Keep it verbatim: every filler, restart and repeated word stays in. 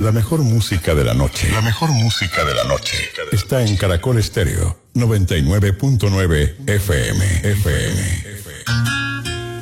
La mejor música de la noche. La mejor música de la noche. Está en Caracol Estéreo, noventa y nueve punto nueve F M. F M. F M.